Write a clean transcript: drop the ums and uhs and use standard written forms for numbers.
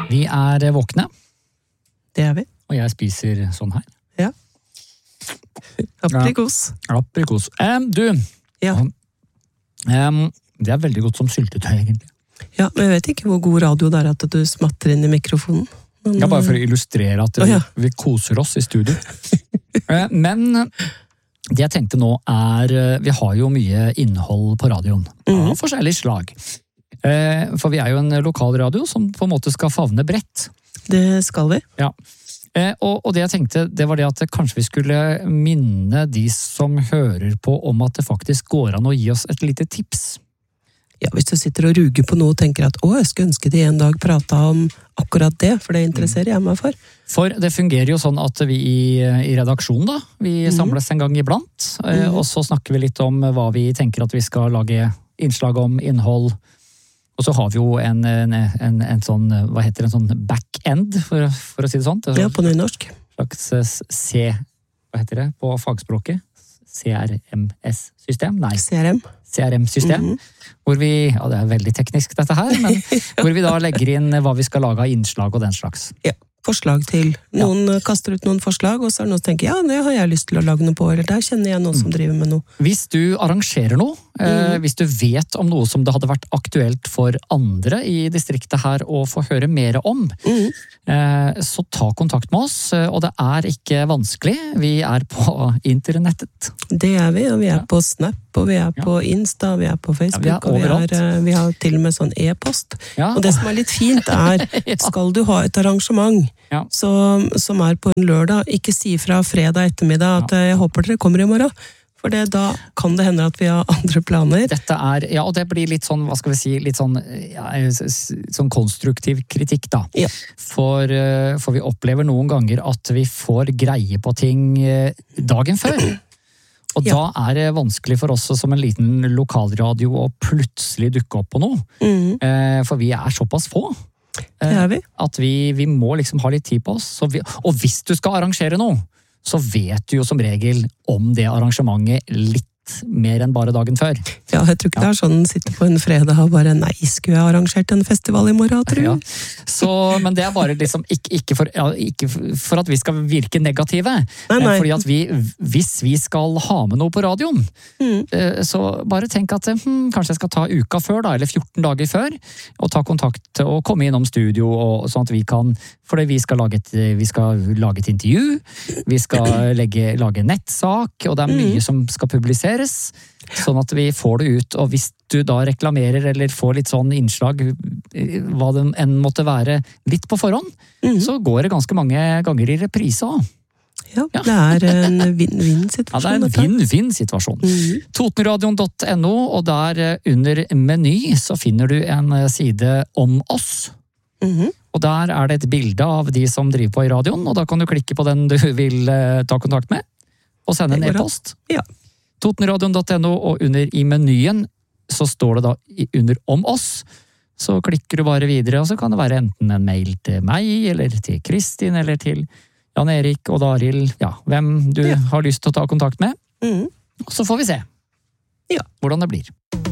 Vi våkne. Det vi. Og jeg spiser sånn her. Ja. Aprikos. Aprikos. Du. Ja. Det veldig godt som syltetøy, egentlig. Ja, men jeg vet ikke hvor god radio det at du smatter inn i mikrofonen. Men... Ja, bare for å illustrere at vi koser oss i studio. Men det jeg tenkte nå vi har jo mye innhold på radioen. Av forskjellig slag. For vi jo en lokal radio som på en måte skal favne bredt. Det skal vi. Ja. Og det jeg tenkte, det var det at kanskje vi skulle minne de som hører på om at det faktisk går an å gi oss et lite tips. Ja, hvis du sitter og ruger på noe og tenker at jeg skulle ønske de en dag pratet om akkurat det, for det interesserer jeg meg for. For det fungerer jo sånn at vi i redaksjonen da, vi samles en gang iblant, og så snakker vi litt om hva vi tenker at vi skal lage innslag om, innhold. Og så har vi jo en sånn, hva heter det, en sånn back-end, for å si det sånn. Ja, på nynorsk. Slags hva heter det på fagspråket? CRMS-system? Nei. CRM-system. Hvor vi, det veldig teknisk dette her, men hvor vi da legger inn hva vi skal lage av innslag og den slags. Ja. Forslag til. Noen kaster ut noen forslag, og så noen som tenker, det har jeg lyst til å lage noe på, eller der kjenner jeg noen som driver med noe. Hvis du arrangerer noe, hvis du vet om noe som det hadde vært aktuelt for andre i distriktet her å få høre mer om, så ta kontakt med oss, og det ikke vanskelig. Vi på internettet. Det vi, og vi på Snap, og vi på Insta, vi på Facebook, og vi har til og med sånn e-post. Ja. Og det som litt fint skal du ha et arrangement som på en lørdag, ikke si fra fredag ettermiddag at jeg håper dere kommer i morgen. For da kan det hende at vi har andre planer. Dette og det blir litt sånn, hva skal vi si, litt sånn, sånn konstruktiv kritikk da. Ja. For vi opplever noen ganger at vi får greie på ting dagen før. Og da det vanskelig for oss som en liten lokalradio å plutselig dukke opp på noe. For vi såpass få. At vi må liksom ha litt tid på oss. Og hvis du skal arrangere noe, så vet du jo som regel om det arrangementet litt mer enn bare dagen før. Ja, jeg tror ikke det sånn sitte på en fredag og bare nei, skulle jeg arrangert en festival i morgen, tror jeg. Ja. Men det bare liksom ikke for at vi skal virke negative, nei. Fordi at hvis vi skal ha med noe på radioen, så bare tenk at kanskje jeg skal ta uka før da, eller 14 dager før, og ta kontakt og komme innom studio, og sånn at vi kan, fordi vi skal lage et intervju, vi skal lage nettsak, og det mye som skal publiseres, sånn at vi får det ut, og hvis du da reklamerer eller får litt sånn innslag, hva det enn måtte være litt på forhånd, så går det ganske mange ganger i reprise også. Ja, det en vinn-vinn-situasjon. Ja, det en vinn-vinn-situasjon. Totenradion.no, og der under meny så finner du en side om oss. Og der det et bilde av de som driver på i radioen, og da kan du klikke på den du vil ta kontakt med, og sende en e-post. Ja. Totenradion.no, og under i menyen så står det da under om oss, så klikker du bare videre, og så kan det være enten en mail til meg, eller til Kristin, eller til Jan Erik og Daril, hvem du har lyst til å ta kontakt med. Og så får vi se hvordan det blir.